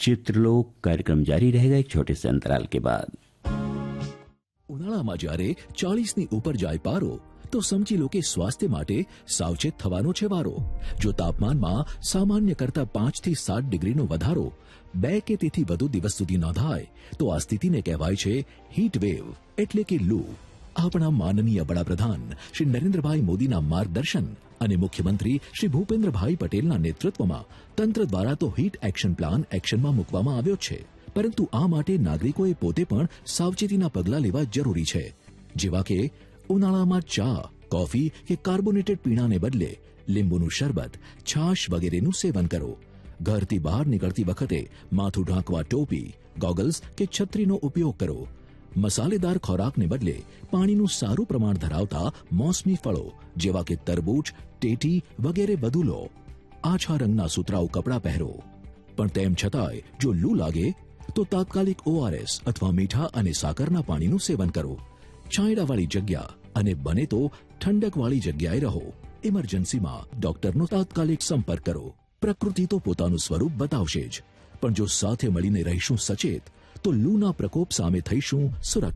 चित्रलोक कार्यक्रम जारी रहेगा एक छोटे से अंतराल के बाद। ઉનાળામાં જ્યારે 40ની ઉપર જાય પારો તો સમજી લો કે સ્વાસ્થ્ય માટે સાવચેત થવાનો છે વારો. જો તાપમાનમાં સામાન્ય કરતા 5 થી 7 ડિગ્રીનો વધારો 2 કે તેથી વધુ દિવસ સુધી નોંધાય તો આ સ્થિતિને કહેવાય છે હીટ વેવ એટલે કે લૂ. આપણા માનનીય વડાપ્રધાન શ્રી નરેન્દ્રભાઈ મોદીના માર્ગદર્શન અને મુખ્યમંત્રી શ્રી ભૂપેન્દ્રભાઈ પટેલના નેતૃત્વમાં તંત્ર દ્વારા તો હીટ એક્શન પ્લાન એક્શનમાં મૂકવામાં આવ્યો છે, પરંતુ આ માટે નાગરિકોએ પોતે પણ સાવચેતીના પગલાં લેવા જરૂરી છે, જેવા કે ઉનાળામાં ચા, કોફી કે કાર્બોનેટેડ પીણાને બદલે લીંબુનું શરબત, છાશ વગેરેનું સેવન કરો. ઘરથી બહાર નીકળતી વખતે માથું ઢાંકવા ટોપી, ગોગલ્સ કે છત્રીનો ઉપયોગ કરો. મસાલેદાર ખોરાકને બદલે પાણીનું સારું પ્રમાણ ધરાવતા મોસમી ફળો જેવા કે તરબૂચ, ટેટી વગેરે વધુ લો. આછા રંગના સુતરાઉ કપડાં પહેરો. પણ તેમ છતાંય જો લૂ લાગે તો તાત્કાલિક ORS અથવા મીઠા અને સાકરના પાણીનું સેવન કરો. છાંયડાવાળી જગ્યા અને બને તો ઠંડકવાળી જગ્યાએ રહો. ઇમરજન્સીમાં ડોક્ટરનો તાત્કાલિક સંપર્ક કરો. પ્રકૃતિ તો પોતાનું સ્વરૂપ બતાવશે જ, પણ જો સાથે મળીને રહીશું સચેત તો લૂના પ્રકોપ સામે થઈશું સુરક્ષિત.